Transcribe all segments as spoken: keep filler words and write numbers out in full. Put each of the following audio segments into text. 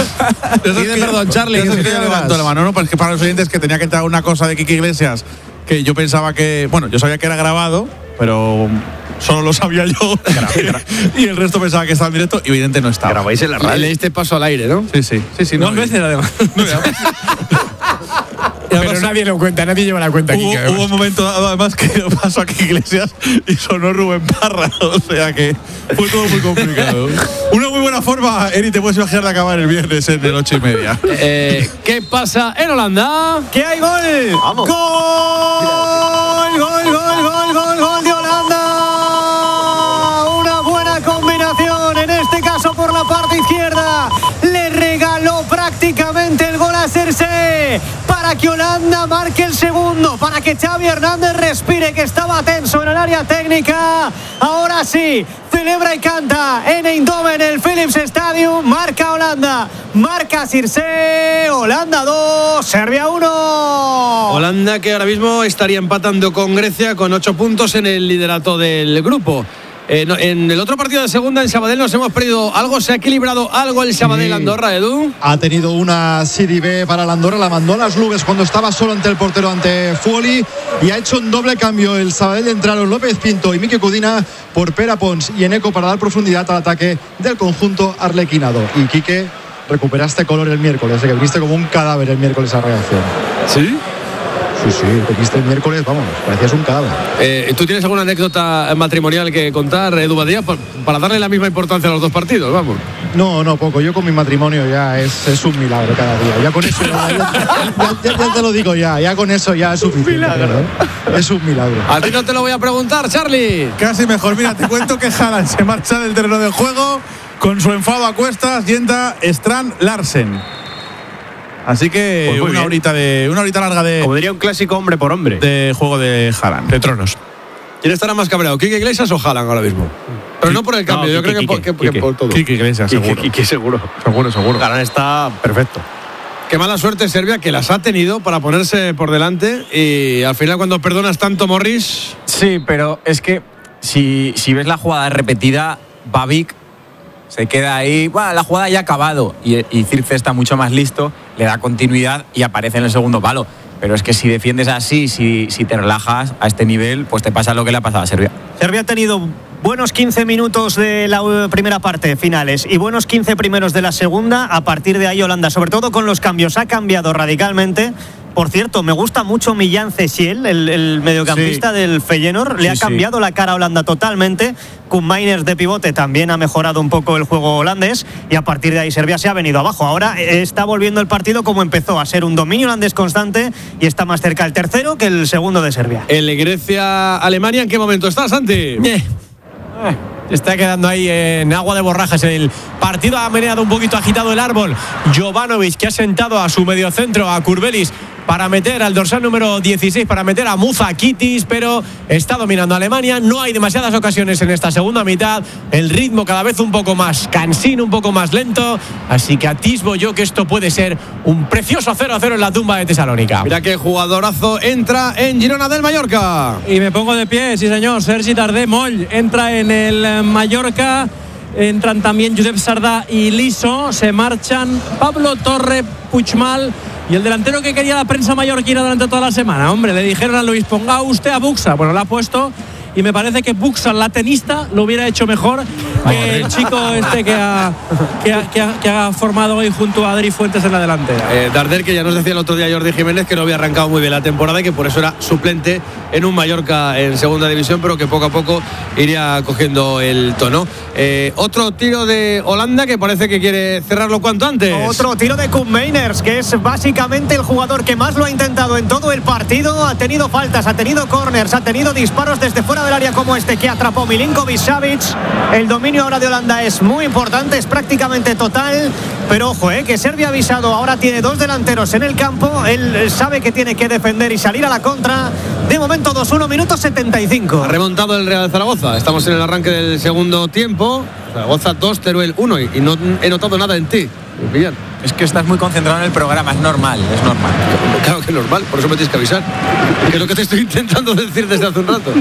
Pide perdón, Charlie. Que que que se levanto la mano, ¿no? Pues que para los oyentes que tenía que entrar una cosa de Quique Iglesias que yo pensaba que, bueno, yo sabía que era grabado, pero solo lo sabía yo. Y el resto pensaba que estaba en directo y evidente no estaba. Grabáis en la radio. Le diste paso al aire, ¿no? Sí, sí. sí, sí Dos no, veces, además. No, ya. Pero nadie lo cuenta, nadie lleva la cuenta aquí. Hubo, hubo un momento además que pasó aquí Iglesias y sonó Rubén Parra, o sea que fue todo muy complicado. Una muy buena forma, Eri, te puedes imaginar de acabar el viernes en el ocho y media. Eh, ¿Qué pasa en Holanda? ¡Que hay gol! ¡Vamos! ¡Gol! ¡Gol, gol, gol, gol, gol de Holanda! Una buena combinación, en este caso por la parte izquierda. Le regaló prácticamente el gol a Cersei para que Holanda marque el segundo, para que Xavi Hernández respire, que estaba tenso en el área técnica. Ahora sí, celebra y canta en Eindhoven, el Philips Stadium. Marca Holanda, marca Cersei. Holanda dos, Serbia uno. Holanda, que ahora mismo estaría empatando con Grecia con ocho puntos en el liderato del grupo. Eh, no, en el otro partido de segunda, en Sabadell, nos hemos perdido algo. ¿Se ha equilibrado algo el Sabadell-Andorra, Edu? Ha tenido una Serie B para el Andorra, la mandó a las nubes cuando estaba solo ante el portero, ante Fuoli, y ha hecho un doble cambio el Sabadell. Entraron López Pinto y Miki Cudina por Pere Pons y Eneco para dar profundidad al ataque del conjunto arlequinado. Y Quique recupera este color el miércoles, de que viste como un cadáver el miércoles a reacción. ¿Sí? Sí, sí, te viste el miércoles, vamos, parecías un cadáver. Eh, ¿Tú tienes alguna anécdota matrimonial que contar, Edu Badía, para darle la misma importancia a los dos partidos? Vamos. No, no, poco. Yo con mi matrimonio ya es, es un milagro cada día. Ya con eso, ya, ya, ya, ya, ya te lo digo ya, ya con eso ya es suficiente. Milagro. ¿Eh? Es un milagro. A ti no te lo voy a preguntar, Charlie. Casi mejor. Mira, te cuento que Haaland se marcha del terreno de juego con su enfado a cuestas y entra Strand Larsen. Así que pues una horita de una horita larga de, como diría un clásico, hombre por hombre, de juego de Haaland. de tronos. ¿Quién estará más cabreado, Quique Iglesias o Haaland ahora mismo? Pero no por el cambio, No, yo Quique, creo que, por, Quique, que- que Quique. por todo. Quique Iglesias, seguro. Y que seguro. Seguro, seguro. Haaland está perfecto. Qué mala suerte Serbia, que las ha tenido para ponerse por delante, y al final cuando perdonas tanto, Morris. Sí, pero es que si, si ves la jugada repetida, Babic se queda ahí, bueno, la jugada ya ha acabado y, y Circe está mucho más listo, le da continuidad y aparece en el segundo palo. Pero es que si defiendes así, si, si te relajas a este nivel, pues te pasa lo que le ha pasado a Serbia. Serbia ha tenido buenos quince minutos de la primera parte, finales, y buenos quince primeros de la segunda. A partir de ahí Holanda, sobre todo con los cambios, ha cambiado radicalmente. Por cierto, me gusta mucho Millán Cesiel, el, el mediocampista sí. del Feyenoord. Le sí, ha cambiado sí. la cara a Holanda totalmente. Koen Mainers de pivote también ha mejorado un poco el juego holandés. Y a partir de ahí Serbia se ha venido abajo. Ahora está volviendo el partido como empezó, a ser un dominio holandés constante. Y está más cerca el tercero que el segundo de Serbia. El Grecia-Alemania, ¿en qué momento está, Santi? Eh. Eh. Está quedando ahí en agua de borrajas el partido. Ha meneado un poquito agitado el árbol Jovanovic, que ha sentado a su mediocentro, a Kurbelis, para meter al dorsal número dieciséis, para meter a Muzakitis, pero está dominando Alemania. No hay demasiadas ocasiones en esta segunda mitad. El ritmo cada vez un poco más cansino, un poco más lento. Así que atisbo yo que esto puede ser un precioso cero a cero en la tumba de Tesalónica. Mira qué jugadorazo entra en Girona del Mallorca. Y me pongo de pie, sí señor. Sergi Tardé Moll entra en el Mallorca. Entran también Josep Sardá y Liso. Se marchan Pablo Torre, Puigmal y el delantero que quería la prensa mallorquina durante toda la semana. Hombre, le dijeron a Luis, ponga usted a Buxa. Bueno, la ha puesto y me parece que Buxa, la tenista, lo hubiera hecho mejor que el chico este que ha, que ha, que ha, que ha formado hoy junto a Adri Fuentes en la delantera. Eh, Darder, que ya nos decía el otro día Jordi Jiménez que no había arrancado muy bien la temporada y que por eso era suplente en un Mallorca en segunda división, pero que poco a poco iría cogiendo el tono. Eh, otro tiro de Holanda que parece que quiere cerrarlo cuanto antes. Otro tiro de Koen Mainers, que es básicamente el jugador que más lo ha intentado en todo el partido. Ha tenido faltas, ha tenido corners, ha tenido disparos desde fuera del área como este que atrapó Milinkovic-Savic. El dominio ahora de Holanda es muy importante, es prácticamente total. Pero ojo, eh, que Serbia ha avisado, ahora tiene dos delanteros en el campo. Él sabe que tiene que defender y salir a la contra. De momento dos uno, minutos setenta y cinco. Ha remontado el Real Zaragoza. Estamos en el arranque del segundo tiempo. Zaragoza dos, Teruel uno. Y no he notado nada en ti, Villar. Es que estás muy concentrado en el programa, es normal, es normal. Claro que es normal, por eso me tienes que avisar. Que es lo que te estoy intentando decir desde hace un rato.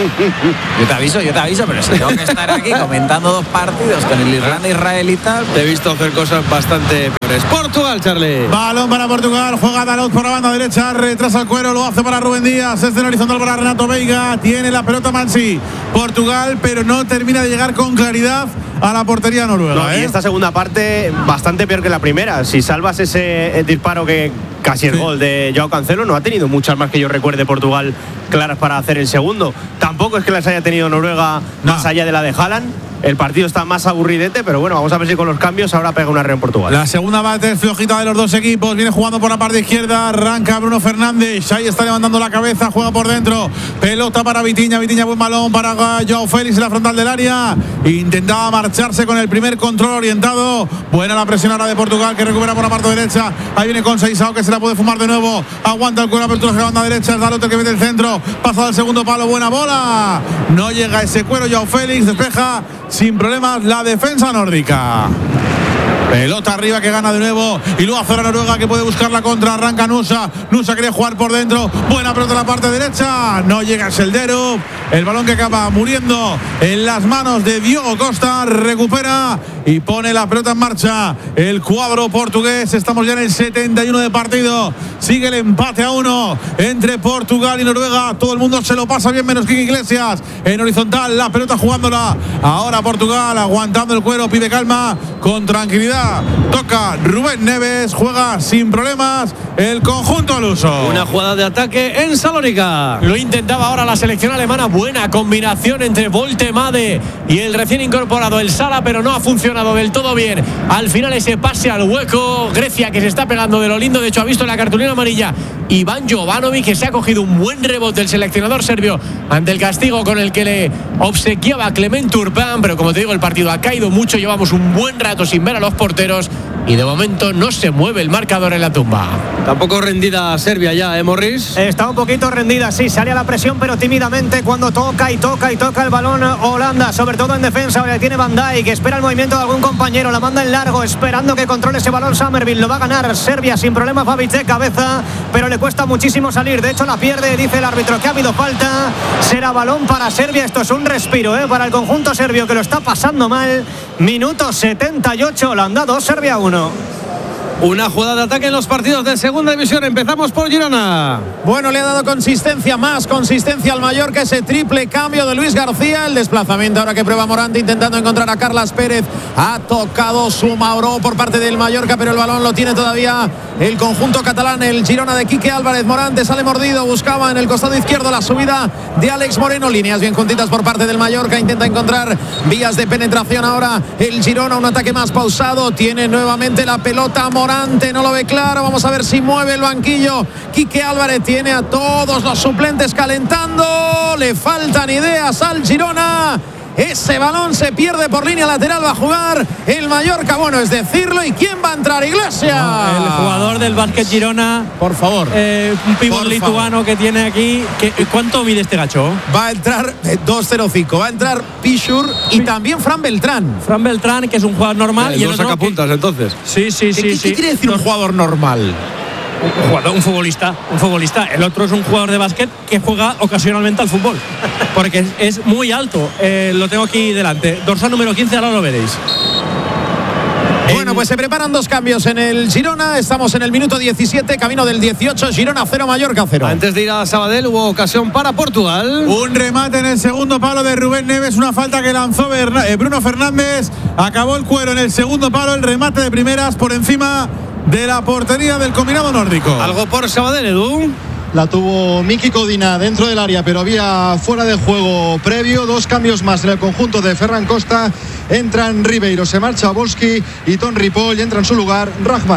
Yo te aviso, yo te aviso, pero si tengo que estar aquí comentando dos partidos con el Irlanda-Israel y tal. Te he visto hacer cosas bastante peores. Portugal, Charlie. Balón para Portugal, juega Dalot por la banda derecha, retrasa el cuero, lo hace para Rubén Díaz, es en horizontal para Renato Veiga, tiene la pelota Mansi. Portugal, pero no termina de llegar con claridad a la portería noruega. No, ¿eh? Y esta segunda parte bastante peor que la primera. Si salvas ese disparo que casi el sí. gol de Joao Cancelo, no ha tenido muchas más que yo recuerde Portugal claras para hacer el segundo. Tampoco es que las haya tenido Noruega no. más allá de la de Haaland. El partido está más aburridete, pero bueno, vamos a ver si con los cambios ahora pega una red en Portugal. La segunda parte es flojita de los dos equipos. Viene jugando por la parte izquierda. Arranca Bruno Fernández. Ahí está levantando la cabeza. Juega por dentro. Pelota para Vitinha. Vitinha, buen balón para Joao Félix en la frontal del área. Intentaba marcharse con el primer control orientado. Buena la presión ahora de Portugal, que recupera por la parte derecha. Ahí viene con Seisao, que se la puede fumar de nuevo. Aguanta el cuero, apertura de la banda derecha. Es Dalot el que mete el centro. Pasa al segundo palo. Buena bola. No llega ese cuero. Joao Félix despeja sin problemas la defensa nórdica. Pelota arriba que gana de nuevo y luego hace la Noruega, que puede buscar la contra. Arranca Nusa. Nusa quiere jugar por dentro. Buena pelota en la parte derecha. No llega el Seldero. El balón que acaba muriendo en las manos de Diogo Costa. Recupera y pone la pelota en marcha el cuadro portugués. Estamos ya en el setenta y uno de partido. Sigue el empate a uno entre Portugal y Noruega. Todo el mundo se lo pasa bien, menos Quique Iglesias. En horizontal la pelota jugándola. Ahora Portugal aguantando el cuero. Pide calma con tranquilidad. Toca Rubén Neves, juega sin problemas el conjunto luso. Una jugada de ataque en Salónica. Lo intentaba ahora la selección alemana. Buena combinación entre Voltemade y el recién incorporado el Sala, pero no ha funcionado del todo bien. Al final ese pase al hueco. Grecia, que se está pegando de lo lindo. De hecho ha visto la cartulina amarilla Iván Jovanovic, que se ha cogido un buen rebote el seleccionador serbio ante el castigo con el que le obsequiaba Clement Turpin. Pero como te digo, el partido ha caído mucho. Llevamos un buen rato sin ver a los porteros y de momento no se mueve el marcador en la tumba. Tampoco rendida Serbia ya, ¿eh, Morris? Está un poquito rendida, sí, sale a la presión, pero tímidamente cuando toca y toca y toca el balón Holanda, sobre todo en defensa. Ahora tiene Van Dijk, que espera el movimiento de algún compañero, la manda en largo, esperando que controle ese balón Summerville. Lo va a ganar Serbia sin problema, Babic de cabeza, pero le cuesta muchísimo salir. De hecho la pierde, dice el árbitro que ha habido falta. Será balón para Serbia. Esto es un respiro, ¿eh? para el conjunto serbio, que lo está pasando mal. Minuto setenta y ocho, Holanda dos, Serbia uno. Una jugada de ataque en los partidos de segunda división. Empezamos por Girona. Bueno, le ha dado consistencia, más consistencia al Mallorca, ese triple cambio de Luis García. El desplazamiento ahora que prueba Morante intentando encontrar a Carlas Pérez. Ha tocado su Mauro por parte del Mallorca, pero el balón lo tiene todavía el conjunto catalán. El Girona de Quique Álvarez. Morante sale mordido, buscaba en el costado izquierdo la subida de Alex Moreno. Líneas bien juntitas por parte del Mallorca. Intenta encontrar vías de penetración ahora el Girona. Un ataque más pausado. Tiene nuevamente la pelota Morante. No lo ve claro, vamos a ver si mueve el banquillo. Quique Álvarez tiene a todos los suplentes calentando. Le faltan ideas al Girona. Ese balón se pierde por línea lateral. Va a jugar el Mallorca, bueno, es decirlo. ¿Y quién va a entrar? Iglesias. No, el jugador del Básquet Girona, por favor, eh, un pívot lituano favor. que tiene aquí. Que, ¿Cuánto mide este gacho? Va a entrar eh, dos cero cinco. Va a entrar Pichur y sí. también Fran Beltrán. Fran Beltrán, que es un jugador normal. Eh, y dos sacapuntas, que... entonces. Sí, sí, sí. ¿Qué, sí. ¿qué quiere decir un jugador normal? Un jugador, un futbolista, un futbolista. El otro es un jugador de básquet que juega ocasionalmente al fútbol, porque es, es muy alto. Eh, lo tengo aquí delante. Dorsal número quince, ahora lo veréis. Bueno, pues se preparan dos cambios en el Girona. Estamos en el minuto diecisiete, camino del dieciocho. Girona cero, Mallorca cero. Antes de ir a Sabadell hubo ocasión para Portugal. Un remate en el segundo palo de Rubén Neves. Una falta que lanzó Bruno Fernández. Acabó el cuero en el segundo palo. El remate de primeras por encima de la portería del combinado nórdico. Algo por Sabadell, Edu. La tuvo Miki Codina dentro del área, pero había fuera de juego previo. Dos cambios más en el conjunto de Ferran Costa. Entran Ribeiro, se marcha Volsky y Ton Ripoll, y entra en su lugar Rahman.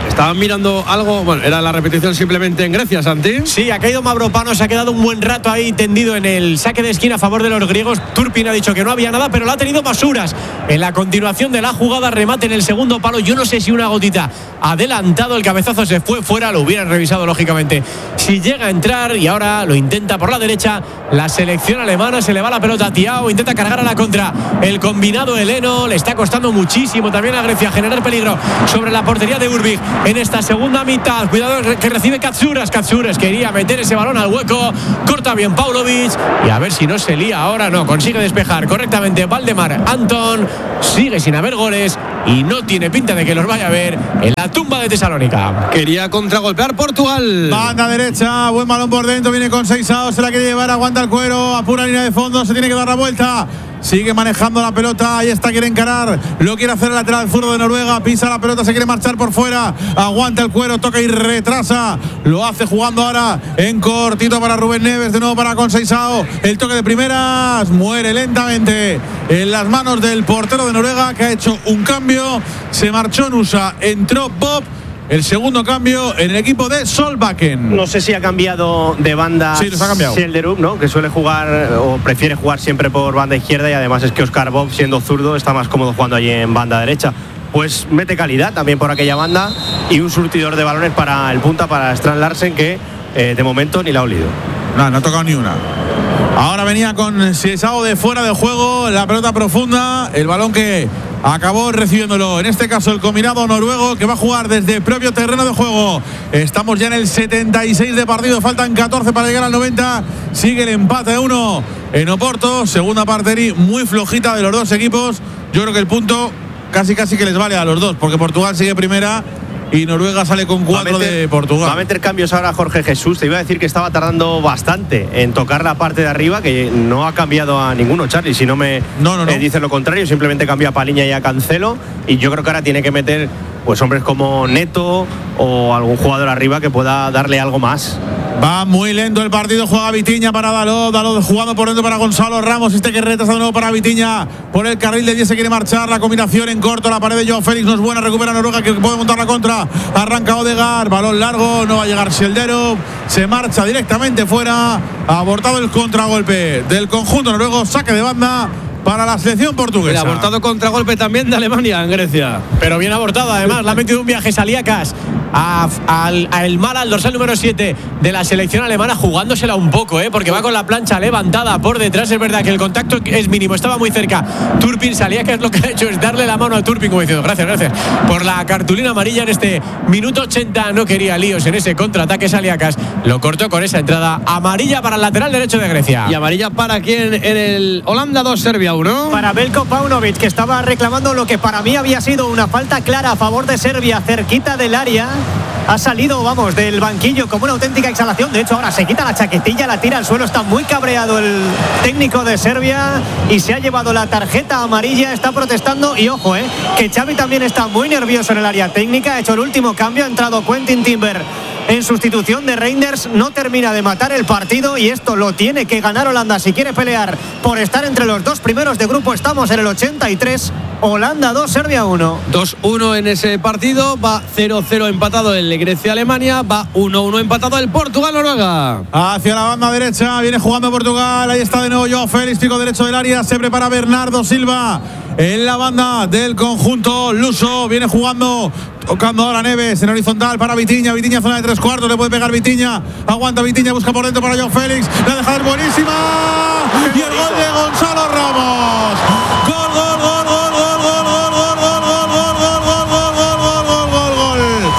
Estaban mirando algo, bueno, era la repetición simplemente en Grecia, Santi. Sí, ha caído Mavropanos, se ha quedado un buen rato ahí tendido en el saque de esquina a favor de los griegos. Turpin ha dicho que no había nada, pero lo ha tenido Masuras. En la continuación de la jugada, remate en el segundo palo. Yo no sé si una gotita adelantado, el cabezazo se fue fuera, lo hubieran revisado lógicamente si llega a entrar, y ahora lo intenta por la derecha la selección alemana. Se le va la pelota a Thiago, intenta cargar a la contra el combinado heleno, le está costando muchísimo también a Grecia generar peligro sobre la portería de Urbich en esta segunda mitad. Cuidado que recibe Katsouras. Katsouras quería meter ese balón al hueco, corta bien Paunovic y a ver si no se lía ahora. No consigue despejar correctamente Valdemar Anton. Sigue sin haber goles y no tiene pinta de que los vaya a ver en la tumba de Tesalónica. Quería contragolpear Portugal. Banda derecha, buen balón por dentro, viene con Seixao, se la quiere llevar, aguanta el cuero, apura línea de fondo, se tiene que dar la vuelta. Sigue manejando la pelota, ahí está, quiere encarar, lo quiere hacer el lateral zurdo de Noruega, pisa la pelota, se quiere marchar por fuera, aguanta el cuero, toca y retrasa, lo hace jugando ahora en cortito para Rubén Neves, de nuevo para Conceição, el toque de primeras, muere lentamente en las manos del portero de Noruega, que ha hecho un cambio, se marchó Nusa, entró Bob. El segundo cambio en el equipo de Solbakken. No sé si ha cambiado de banda. Sí, los ha cambiado. Schjelderup, ¿no? Que suele jugar o prefiere jugar siempre por banda izquierda, y además es que Oscar Bob, siendo zurdo, está más cómodo jugando allí en banda derecha. Pues mete calidad también por aquella banda y un surtidor de balones para el punta, para Strand Larsen, que eh, de momento ni la ha olido. No, no ha tocado ni una. Ahora venía con Seixao de fuera de juego, la pelota profunda, el balón que acabó recibiéndolo, en este caso el combinado noruego, que va a jugar desde el propio terreno de juego. Estamos ya en el setenta y seis de partido, faltan catorce para llegar al noventa. Sigue el empate a uno en Oporto, segunda parte muy flojita de los dos equipos. Yo creo que el punto casi casi que les vale a los dos, porque Portugal sigue primera y Noruega sale con cuatro meter, de Portugal. Va a meter cambios ahora Jorge Jesús. Te iba a decir que estaba tardando bastante en tocar la parte de arriba, que no ha cambiado a ninguno, Charlie. Si no me no, no, no. Eh, dice lo contrario, simplemente cambia a Paliña y a Cancelo. Y yo creo que ahora tiene que meter pues hombres como Neto o algún jugador arriba que pueda darle algo más. Va muy lento el partido, juega Vitinha para Dalot, Dalot jugando por dentro para Gonzalo Ramos, este que retrasa de nuevo para Vitinha, por el carril de diez se quiere marchar, la combinación en corto, la pared de Joao Félix no es buena, recupera Noruega que puede montar la contra, arranca Odegaard, balón largo, no va a llegar Schjelderup, se marcha directamente fuera, ha abortado el contragolpe del conjunto noruego, saque de banda para la selección portuguesa. El abortado contragolpe también de Alemania en Grecia. Pero bien abortado además, le ha metido un viaje Saliakas a, al, a el Mala, al dorsal número siete de la selección alemana, jugándosela un poco, ¿eh? Porque va con la plancha levantada por detrás. Es verdad que el contacto es mínimo, estaba muy cerca Turpin. Saliakas lo que ha hecho es darle la mano a Turpin como diciendo gracias, gracias por la cartulina amarilla en este minuto ochenta. No quería líos en ese contraataque Saliakas, lo cortó con esa entrada amarilla para el lateral derecho de Grecia. ¿Y amarilla para quién en el Holanda dos, Serbia uno? Para Veljko Paunovic, que estaba reclamando lo que para mí había sido una falta clara a favor de Serbia, cerquita del área. Ha salido, vamos, del banquillo como una auténtica exhalación. De hecho, ahora se quita la chaquetilla, la tira al suelo. Está muy cabreado el técnico de Serbia y se ha llevado la tarjeta amarilla. Está protestando y ojo, eh, que Xavi también está muy nervioso en el área técnica. Ha hecho el último cambio, ha entrado Quentin Timber en sustitución de Reinders. No termina de matar el partido y esto lo tiene que ganar Holanda si quiere pelear por estar entre los dos primeros de grupo. Estamos en el ochenta y tres, Holanda dos, Serbia uno. dos uno en ese partido, va cero cero empatado el Grecia-Alemania, va uno uno empatado el Portugal-Noruega. Hacia la banda derecha, viene jugando Portugal, ahí está de nuevo Joao Félix, pico derecho del área, se prepara Bernardo Silva en la banda del conjunto luso, viene jugando, tocando ahora Neves en horizontal para Vitinha, Vitinha zona de tres cuartos, le puede pegar Vitinha, aguanta Vitinha, busca por dentro para Joao Félix, la deja es buenísima y el gol de Gonzalo Ramos. Gol, gol, gol, gol, gol, gol, gol, gol, gol, gol, gol, gol, gol, gol, gol, gol, gol, gol.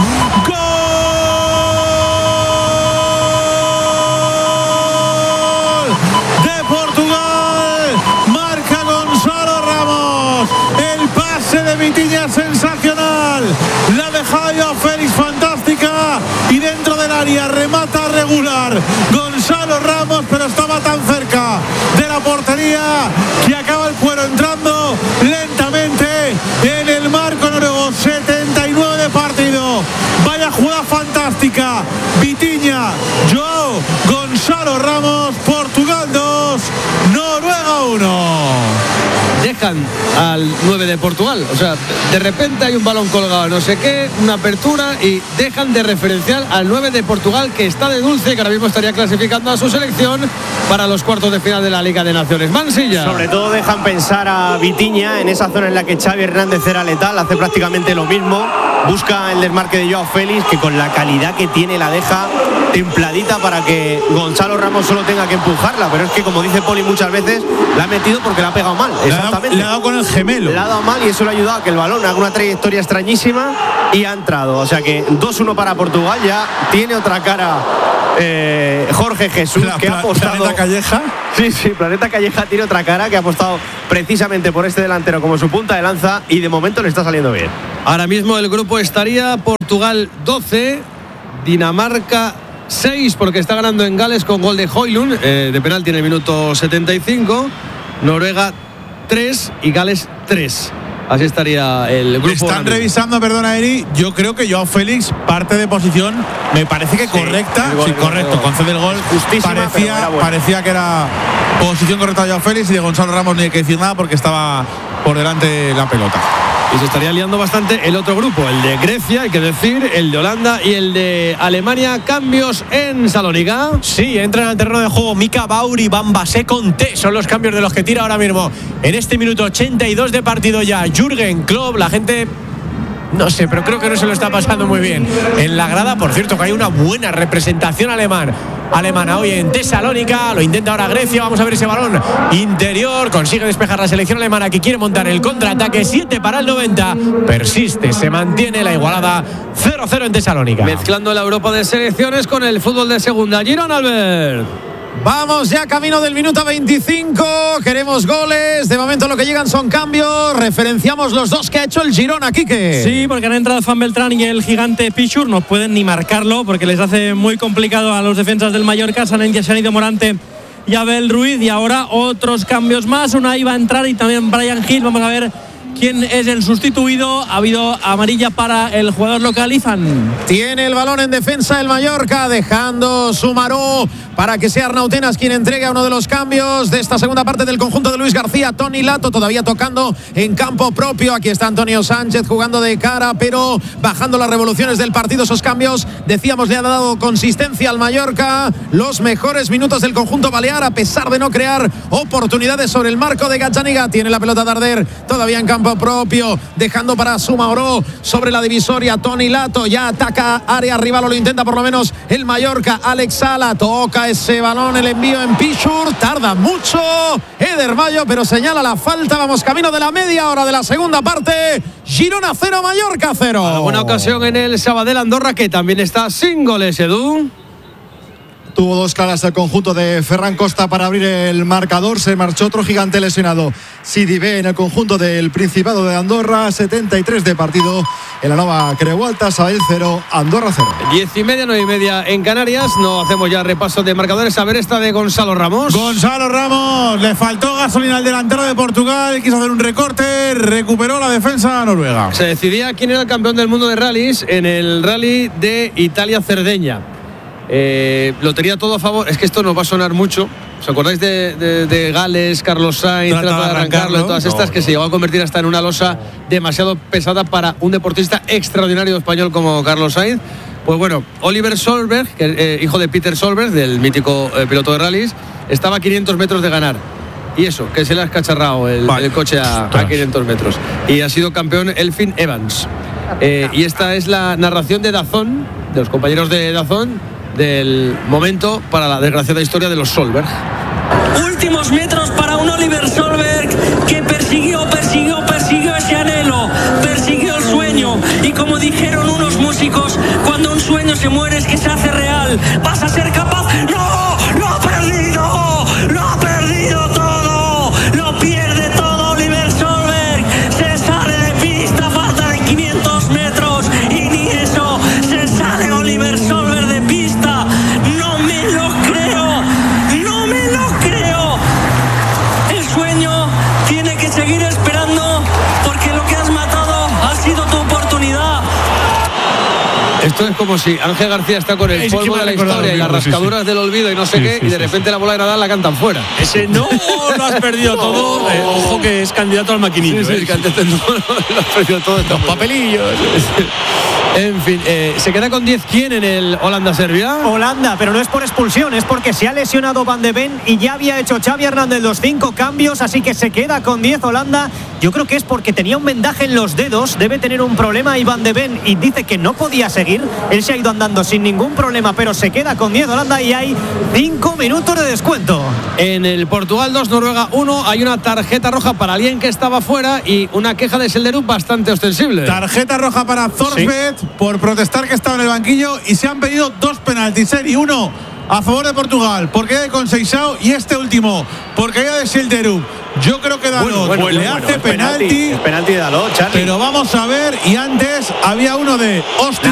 Gol de Portugal, marca Gonzalo Ramos, el pase de Vitinha sensacional, la dejada de Joao Félix fantástica y dentro del área remata regular Gonzalo Ramos, pero estaba tan cerca de la portería que acaba el cuero entrando lentamente en el marco noruego. Setenta y nueve de partido, vaya jugada fantástica, Vitinha, Joao, Gonzalo Ramos, Portugal dos, Noruega uno. dejan al nueve de Portugal. O sea, de repente hay un balón colgado, no sé qué, una apertura y dejan de referencial al nueve de Portugal, que está de dulce, que ahora mismo estaría clasificando a su selección para los cuartos de final de la Liga de Naciones. Mansilla. Sobre todo dejan pensar a Vitinha en esa zona en la que Xavi Hernández era letal, hace prácticamente lo mismo. Busca el desmarque de Joao Félix, que con la calidad que tiene la deja templadita para que Gonzalo Ramos solo tenga que empujarla, pero es que, como dice Poli muchas veces, la ha metido porque la ha pegado mal. Exactamente. Le ha dado con el gemelo. Le ha dado mal y eso le ha ayudado a que el balón haga una trayectoria extrañísima y ha entrado. O sea que dos uno para Portugal, ya tiene otra cara eh, Jorge Jesús, la, que pla, ha apostado. Planeta Calleja. Sí, sí, Planeta Calleja tiene otra cara, que ha apostado precisamente por este delantero como su punta de lanza y de momento le está saliendo bien. Ahora mismo el grupo estaría Portugal doce, Dinamarca seis, porque está ganando en Gales con gol de Højlund, eh, de penalti en el minuto setenta y cinco, Noruega tres y Gales tres. Así estaría el grupo. Están revisando, perdona Eri, yo creo que Joao Félix parte de posición, me parece que sí, correcta, gol, sí, correcto, concede el gol, parecía, parecía que era posición correcta de Joao Félix, y de Gonzalo Ramos ni hay que decir nada porque estaba por delante la pelota. Y se estaría liando bastante el otro grupo, el de Grecia, hay que decir, el de Holanda y el de Alemania. Cambios en Salónica. Sí, entran al terreno de juego Mika Bauri, Bambasé, Conté. Son los cambios de los que tira ahora mismo. En este minuto ochenta y dos de partido ya, Jürgen Klopp. La gente, no sé, pero creo que no se lo está pasando muy bien en la grada. Por cierto, que hay una buena representación alemán. alemana hoy en Tesalónica, lo intenta ahora Grecia, vamos a ver ese balón interior, consigue despejar la selección alemana que quiere montar el contraataque, siete para el noventa, persiste, se mantiene la igualada cero cero en Tesalónica. Mezclando la Europa de selecciones con el fútbol de segunda. Girona, Albert. Vamos ya camino del minuto veinticinco, queremos goles, de momento lo que llegan son cambios, referenciamos los dos que ha hecho el Girona, Quique. Sí, porque han entrado Fan Beltrán y el gigante Pichur, no pueden ni marcarlo porque les hace muy complicado a los defensas del Mallorca, se han, se han ido Morante y Abel Ruiz, y ahora otros cambios más, una iba a entrar y también Brian Hill, vamos a ver quién es el sustituido. Ha habido amarilla para el jugador local, Izan. Tiene el balón en defensa el Mallorca, dejando Sumaró para que sea Arnautenas quien entregue a uno de los cambios de esta segunda parte del conjunto de Luis García. Toni Lato todavía tocando en campo propio. Aquí está Antonio Sánchez jugando de cara, pero bajando las revoluciones del partido. Esos cambios, decíamos, le han dado consistencia al Mallorca. Los mejores minutos del conjunto balear, a pesar de no crear oportunidades sobre el marco de Gazzaniga. Tiene la pelota Darder todavía en campo propio, dejando para Sumaró sobre la divisoria. Toni Lato ya ataca área rival, o lo intenta por lo menos el Mallorca. Alex Sala toca ese balón, el envío en Pichur, tarda mucho Eder Mayo, pero señala la falta. Vamos camino de la media hora de la segunda parte. Girona cero, Mallorca cero. A buena ocasión en el Sabadell Andorra, que también está sin goles, Edu. Tuvo dos claras el conjunto de Ferran Costa para abrir el marcador. Se marchó otro gigante lesionado, Sidibé, en el conjunto del Principado de Andorra. setenta y tres de partido en la Nova Creu Alta. Sabadell cero, Andorra cero. Diez y media, nueve y media en Canarias. No hacemos ya repaso de marcadores. A ver esta de Gonzalo Ramos. Gonzalo Ramos, le faltó gasolina al delantero de Portugal. Quiso hacer un recorte, recuperó la defensa noruega. Se decidía quién era el campeón del mundo de rallies en el rally de Italia-Cerdeña. Eh, lo tenía todo a favor. Es que esto nos va a sonar mucho. ¿Os acordáis de, de, de Gales, Carlos Sainz, trata de arrancarlo, arrancarlo y todas estas, no, que se llegó a convertir hasta en una losa demasiado pesada para un deportista extraordinario español como Carlos Sainz? Pues bueno, Oliver Solberg, que, eh, hijo de Peter Solberg, del mítico eh, piloto de rallies, estaba a quinientos metros de ganar. Y eso, que se le ha escacharrado el, vale. el coche a, a quinientos metros. Y ha sido campeón Elfyn Evans. Eh, y esta es la narración de Dazón, de los compañeros de Dazón, del momento para la desgraciada historia de los Solberg. Últimos metros para un Oliver Solberg que persiguió, persiguió, persiguió ese anhelo, persiguió el sueño, y como dijeron unos músicos, cuando un sueño se muere es que se hace real. ¿Vas a ser capaz? ¡No! ¡Lo ha perdido! ¡Lo ha perdido todo! ¡Lo pierde todo Oliver Solberg! Se sale de pista, falta de quinientos metros y ni eso, se sale Oliver Solberg de pista. No me lo creo, no me lo creo. El sueño tiene que seguir esperando, porque lo que has matado ha sido tu oportunidad. Esto es como si Ángel García está con el Es que polvo me de ha la recordado historia y lo las mismo, sí, rascaduras sí. del olvido y no sé Sí, qué, sí, y de sí, repente la bola de Nadal la cantan fuera. Ese no lo has perdido todo. Eh, ojo que es candidato al maquinillo. Sí, sí, eh. que antes no, lo has perdido todo. Los papelillos. En fin, eh, ¿se queda con diez quién en el Holanda-Serbia? Holanda, pero no es por expulsión, es porque se ha lesionado Van de Ven y ya había hecho Xavi Hernández los cinco cambios, así que se queda con diez Holanda. Yo creo que es porque tenía un vendaje en los dedos, debe tener un problema y Van de Ven y dice que no podía seguir. Él se ha ido andando sin ningún problema, pero se queda con diez Holanda y hay cinco minutos de descuento. En el Portugal dos, Noruega uno, hay una tarjeta roja para alguien que estaba fuera y una queja de Selderup bastante ostensible. Tarjeta roja para Zorsbet sí. por protestar que estaba en el banquillo y se han pedido dos penaltis, Seri, uno a favor de Portugal porque hay de Conceição y este último porque hay de Selderup. Yo creo que Dalot bueno, bueno, pues le bueno, hace penalti, penalti, penalti de Dalot, Charlie. Pero vamos a ver, y antes había uno de Austin